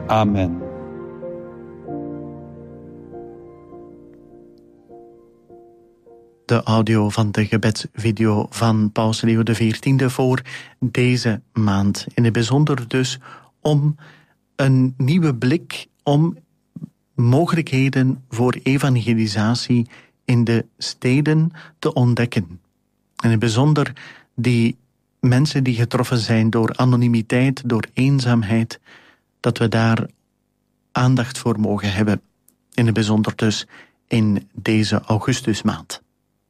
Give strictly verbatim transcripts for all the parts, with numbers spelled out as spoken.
Amen. De audio van de gebedsvideo van Paus Leo de veertiende voor deze maand. In het bijzonder dus om een nieuwe blik, om mogelijkheden voor evangelisatie in de steden te ontdekken. In het bijzonder die mensen die getroffen zijn door anonimiteit, door eenzaamheid, dat we daar aandacht voor mogen hebben. In het bijzonder dus in deze augustusmaand.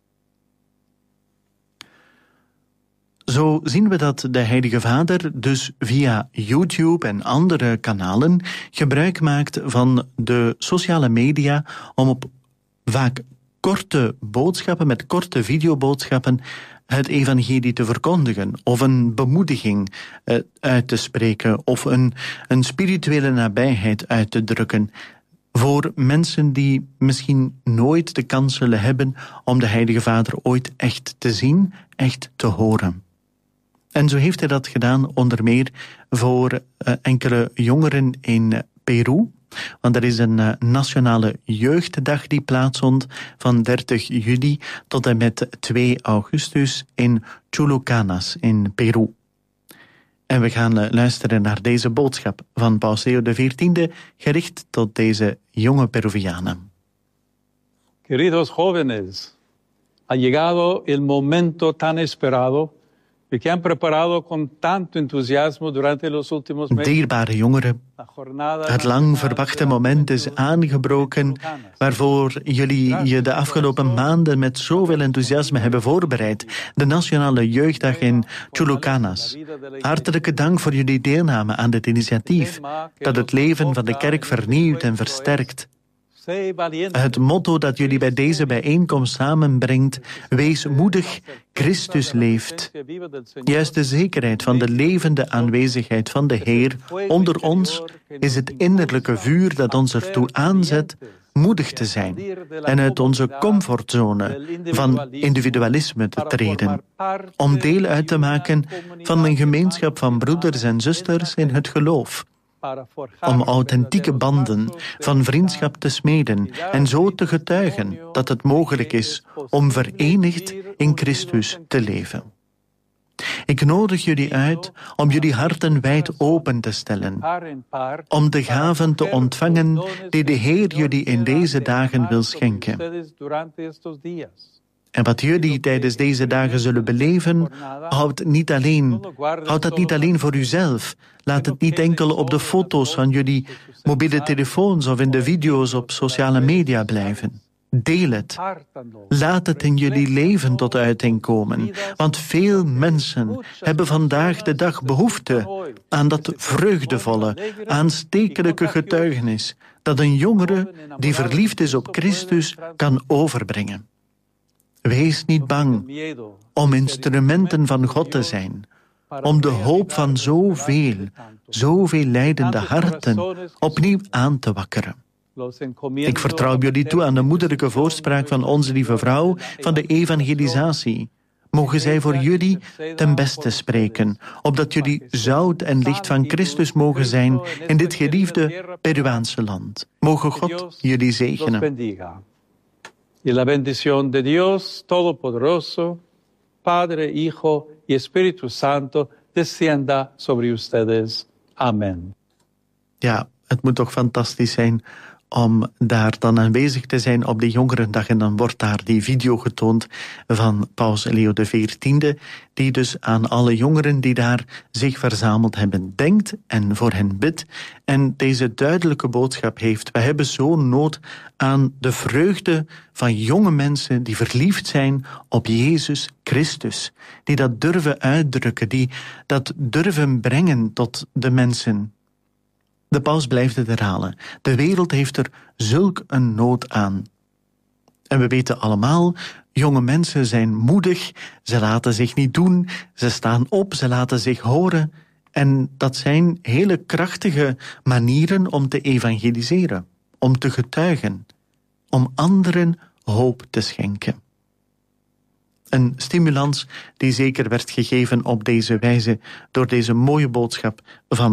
Zo zien we dat de Heilige Vader dus via YouTube en andere kanalen gebruik maakt van de sociale media om op vaak korte boodschappen, met korte videoboodschappen, het evangelie te verkondigen, of een bemoediging uh, uit te spreken, of een, een spirituele nabijheid uit te drukken, voor mensen die misschien nooit de kans zullen hebben om de Heilige Vader ooit echt te zien, echt te horen. En zo heeft hij dat gedaan onder meer voor uh, enkele jongeren in Peru. Want er is een uh, nationale jeugddag die plaatsvond van dertig juli tot en met twee augustus in Chulucanas in Peru. En we gaan uh, luisteren naar deze boodschap van Paus Leo de veertiende, gericht tot deze jonge Peruvianen. Queridos jóvenes, ha llegado el momento tan esperado que han preparado con tanto entusiasmo durante los últimos meses. Dierbare jongeren, het lang verwachte moment is aangebroken, waarvoor jullie je de afgelopen maanden met zoveel enthousiasme hebben voorbereid. De Nationale Jeugddag in Chulucanas. Hartelijke dank voor jullie deelname aan dit initiatief, dat het leven van de kerk vernieuwt en versterkt. Het motto dat jullie bij deze bijeenkomst samenbrengt, wees moedig, Christus leeft. Juist de zekerheid van de levende aanwezigheid van de Heer onder ons is het innerlijke vuur dat ons ertoe aanzet moedig te zijn en uit onze comfortzone van individualisme te treden, om deel uit te maken van een gemeenschap van broeders en zusters in het geloof. Om authentieke banden van vriendschap te smeden en zo te getuigen dat het mogelijk is om verenigd in Christus te leven. Ik nodig jullie uit om jullie harten wijd open te stellen, om de gaven te ontvangen die de Heer jullie in deze dagen wil schenken. En wat jullie tijdens deze dagen zullen beleven, houd, niet alleen, houd dat niet alleen voor uzelf. Laat het niet enkel op de foto's van jullie mobiele telefoons of in de video's op sociale media blijven. Deel het. Laat het in jullie leven tot uiting komen. Want veel mensen hebben vandaag de dag behoefte aan dat vreugdevolle, aanstekelijke getuigenis dat een jongere die verliefd is op Christus kan overbrengen. Wees niet bang om instrumenten van God te zijn, om de hoop van zoveel, zoveel lijdende harten opnieuw aan te wakkeren. Ik vertrouw jullie toe aan de moederlijke voorspraak van onze lieve vrouw van de evangelisatie. Mogen zij voor jullie ten beste spreken, opdat jullie zout en licht van Christus mogen zijn in dit geliefde Peruaanse land. Mogen God jullie zegenen. Y la bendición de Dios Todopoderoso, Padre, Hijo y Espíritu Santo, descienda sobre ustedes. Amen. Ja, het moet toch fantastisch zijn om daar dan aanwezig te zijn op de Jongerendag. En dan wordt daar die video getoond van Paus Leo de veertiende, die dus aan alle jongeren die daar zich verzameld hebben denkt en voor hen bidt. En deze duidelijke boodschap heeft: we hebben zo'n nood aan de vreugde van jonge mensen die verliefd zijn op Jezus Christus. Die dat durven uitdrukken, die dat durven brengen tot de mensen. De paus blijft het herhalen. De wereld heeft er zulk een nood aan. En we weten allemaal, jonge mensen zijn moedig, ze laten zich niet doen, ze staan op, ze laten zich horen. En dat zijn hele krachtige manieren om te evangeliseren, om te getuigen, om anderen hoop te schenken. Een stimulans die zeker werd gegeven op deze wijze door deze mooie boodschap van